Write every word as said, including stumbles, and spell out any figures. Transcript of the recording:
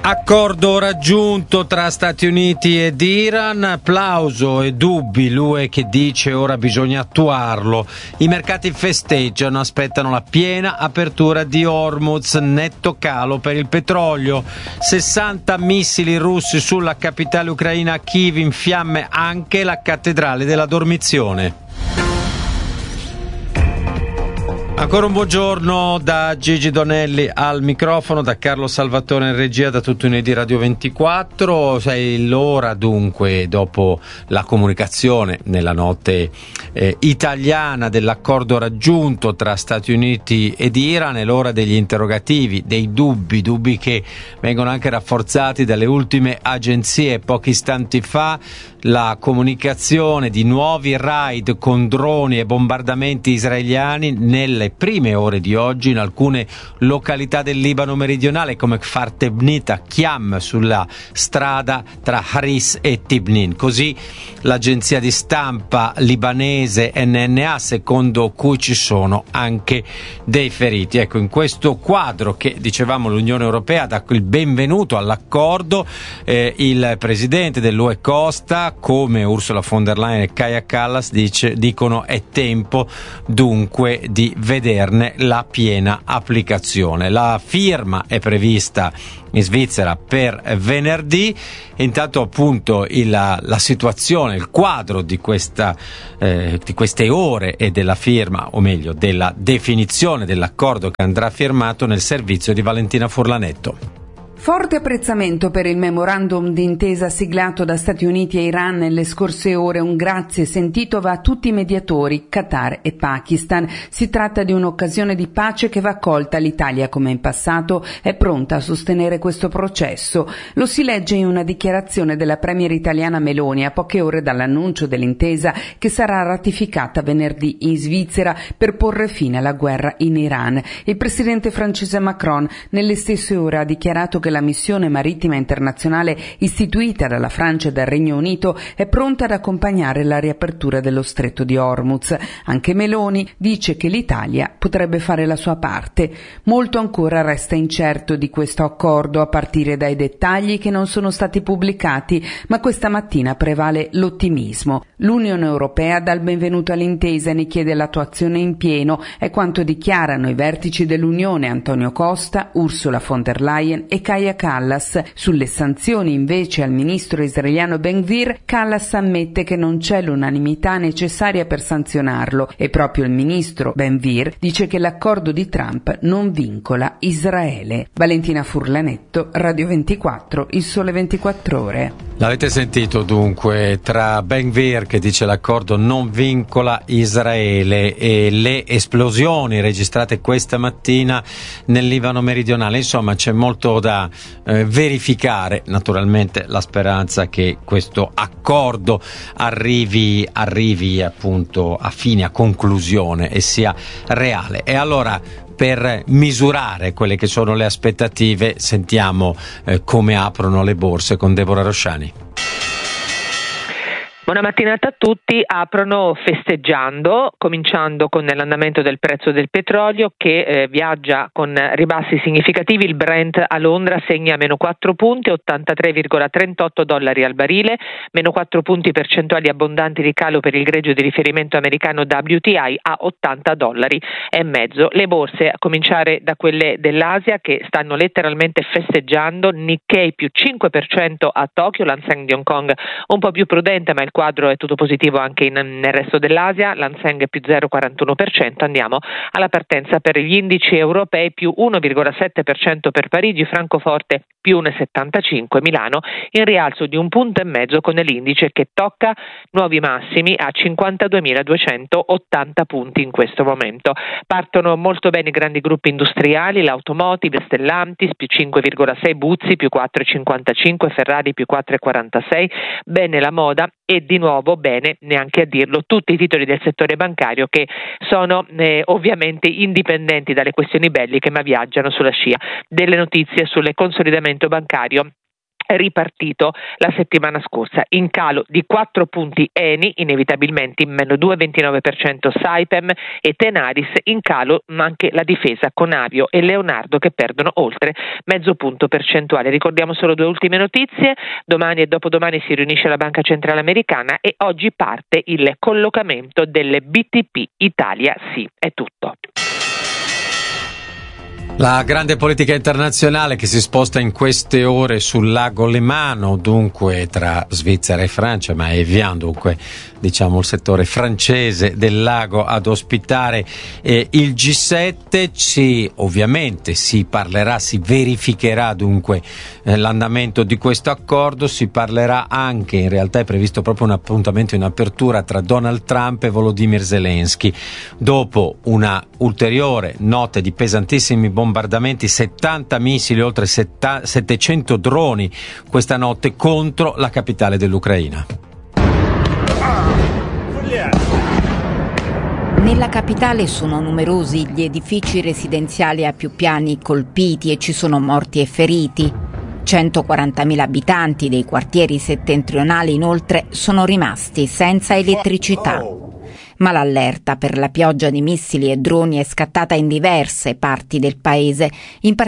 Accordo raggiunto tra Stati Uniti ed Iran, applauso e dubbi, l'U E che dice ora bisogna attuarlo. I mercati festeggiano, aspettano la piena apertura di Hormuz, netto calo per il petrolio. sessanta missili russi sulla capitale ucraina Kiev, in fiamme anche la cattedrale della Dormizione. Ancora un buongiorno da Gigi Donelli al microfono, da Carlo Salvatore in regia, da tutto Uniti Radio ventiquattro. Sei l'ora dunque, dopo la comunicazione nella notte eh, italiana dell'accordo raggiunto tra Stati Uniti ed Iran, è l'ora degli interrogativi, dei dubbi, dubbi che vengono anche rafforzati dalle ultime agenzie. Pochi istanti fa la comunicazione di nuovi raid con droni e bombardamenti israeliani nelle prime ore di oggi in alcune località del Libano meridionale come Kfar Tebnit, Chiam, sulla strada tra Haris e Tibnin. Così l'agenzia di stampa libanese N N A, secondo cui ci sono anche dei feriti. Ecco, in questo quadro che dicevamo l'Unione Europea dà il benvenuto all'accordo, eh, il presidente dell'U E Costa, come Ursula von der Leyen e Kaja Kallas, dice, dicono è tempo dunque di vederne la piena applicazione. La firma è prevista in Svizzera per venerdì. Intanto appunto il, la situazione, il quadro di questa eh, di queste ore e della firma, o meglio della definizione dell'accordo che andrà firmato, nel servizio di Valentina Furlanetto. Forte apprezzamento per il memorandum d'intesa siglato da Stati Uniti e Iran nelle scorse ore. Un grazie sentito va a tutti i mediatori, Qatar e Pakistan. Si tratta di un'occasione di pace che va colta. L'Italia, come in passato, è pronta a sostenere questo processo. Lo si legge in una dichiarazione della premier italiana Meloni a poche ore dall'annuncio dell'intesa che sarà ratificata venerdì in Svizzera per porre fine alla guerra in Iran. Il presidente francese Macron nelle stesse ore ha dichiarato che la missione marittima internazionale istituita dalla Francia e dal Regno Unito è pronta ad accompagnare la riapertura dello stretto di Hormuz. Anche Meloni dice che l'Italia potrebbe fare la sua parte. Molto ancora resta incerto di questo accordo, a partire dai dettagli che non sono stati pubblicati, ma questa mattina prevale l'ottimismo. L'Unione Europea dà il benvenuto all'intesa e ne chiede l'attuazione in pieno, è quanto dichiarano i vertici dell'Unione Antonio Costa, Ursula von der Leyen e Kaja Kallas. Sulle sanzioni invece al ministro israeliano Ben-Gvir, Kallas ammette che non c'è l'unanimità necessaria per sanzionarlo e proprio il ministro Ben-Gvir dice che l'accordo di Trump non vincola Israele. Valentina Furlanetto, Radio ventiquattro, Il Sole ventiquattro Ore. L'avete sentito dunque, tra Ben-Gvir che dice l'accordo non vincola Israele e le esplosioni registrate questa mattina nel Libano meridionale. Insomma, c'è molto da eh, verificare. Naturalmente la speranza che questo accordo arrivi, arrivi appunto a fine, a conclusione e sia reale. E allora, per misurare quelle che sono le aspettative, sentiamo eh, come aprono le borse con Deborah Rosciani. Buona mattinata a tutti. Aprono festeggiando, cominciando con l'andamento del prezzo del petrolio che eh, viaggia con ribassi significativi. Il Brent a Londra segna meno quattro punti, ottantatré virgola trentotto dollari al barile, meno quattro punti percentuali abbondanti di calo per il greggio di riferimento americano W T I a ottanta dollari e mezzo. Le borse, a cominciare da quelle dell'Asia, che stanno letteralmente festeggiando. Nikkei più cinque per cento a Tokyo, l'Hang Seng di Hong Kong un po' più prudente, ma il quadro è tutto positivo anche in, nel resto dell'Asia. L'Hang Seng più zero virgola quarantuno per cento. Andiamo alla partenza per gli indici europei, più uno virgola sette per cento per Parigi, Francoforte più uno virgola settantacinque, Milano in rialzo di un punto e mezzo con l'indice che tocca nuovi massimi a cinquantaduemiladuecentottanta punti in questo momento. Partono molto bene i grandi gruppi industriali, l'Automotive, Stellantis più cinque virgola sei, Buzzi più quattro virgola cinquantacinque, Ferrari più quattro virgola quarantasei, bene la moda e di nuovo bene, neanche a dirlo, tutti i titoli del settore bancario che sono eh, ovviamente indipendenti dalle questioni belliche ma viaggiano sulla scia delle notizie sul consolidamento bancario ripartito la settimana scorsa. In calo di quattro punti Eni, inevitabilmente in meno due virgola ventinove per cento Saipem e Tenaris, in calo ma anche la difesa con Avio e Leonardo che perdono oltre mezzo punto percentuale. Ricordiamo solo due ultime notizie: domani e dopodomani si riunisce la Banca Centrale Americana e oggi parte il collocamento delle B T P Italia. Sì, è tutto. La grande politica internazionale che si sposta in queste ore sul lago Lemano, dunque tra Svizzera e Francia, ma Evian, dunque diciamo il settore francese del lago ad ospitare eh, il G sette. Ci, ovviamente si parlerà, si verificherà dunque eh, l'andamento di questo accordo, si parlerà anche, in realtà è previsto proprio un appuntamento in apertura tra Donald Trump e Volodymyr Zelensky, dopo una ulteriore notte di pesantissimi bombardamenti, settanta missili, oltre settecento droni questa notte contro la capitale dell'Ucraina. Nella capitale sono numerosi gli edifici residenziali a più piani colpiti e ci sono morti e feriti. centoquarantamila abitanti dei quartieri settentrionali inoltre sono rimasti senza elettricità. Ma l'allerta per la pioggia di missili e droni è scattata in diverse parti del paese, in